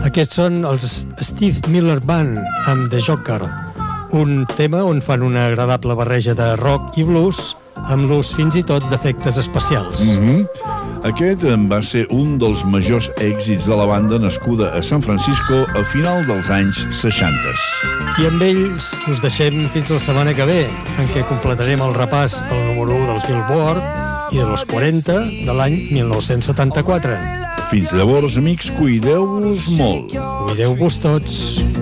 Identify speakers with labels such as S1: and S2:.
S1: Aquests són els Steve Miller Band amb The Joker, un tema on fan una agradable barreja de rock i blues amb l'ús fins i tot d'efectes especials.
S2: Aquest va ser un dels majors èxits de la banda nascuda a San Francisco a final dels anys 60.
S1: I amb ells us deixem fins la setmana que ve, en què completarem el repàs al número 1 dels Billboard i de los 40 de l'any 1974.
S2: Fins llavors, amics, cuideu-vos molt.
S1: Cuideu-vos tots.